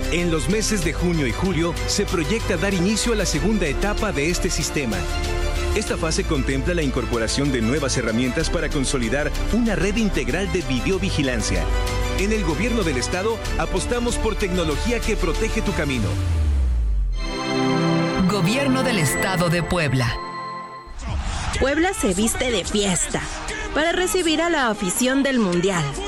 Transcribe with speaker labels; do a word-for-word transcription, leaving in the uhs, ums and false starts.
Speaker 1: En los meses de junio y julio se proyecta dar inicio a la segunda etapa de este sistema. Esta fase contempla la incorporación de nuevas herramientas para consolidar una red integral de videovigilancia. En el Gobierno del Estado apostamos por tecnología que protege tu camino.
Speaker 2: Gobierno del Estado de Puebla.
Speaker 3: Puebla se viste de fiesta para recibir a la afición del Mundial.